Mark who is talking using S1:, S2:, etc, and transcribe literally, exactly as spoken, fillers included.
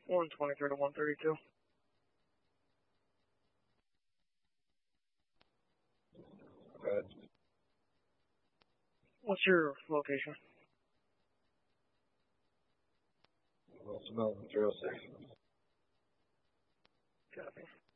S1: one twenty-three to one thirty-two.
S2: Good.
S1: What's your location?
S2: Wilson Mountain, zero six.
S1: Copy.